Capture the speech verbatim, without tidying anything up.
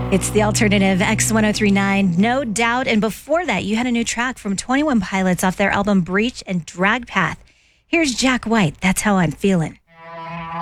It's the alternative X ten thirty-nine, No Doubt. And before that, you had a new track from twenty-one Pilots off their album Breach and Drag Path. Here's Jack White, That's How I'm Feeling.